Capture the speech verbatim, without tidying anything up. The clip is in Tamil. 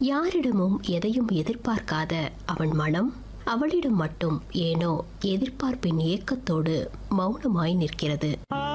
யாரிடமும் எதையும் எதிர்பார்க்காத அவன் மனம் அவளிடம் மட்டும் ஏனோ எதிர்பார்ப்பின் ஏக்கத்தோடு மௌனமாய் நிற்கிறது.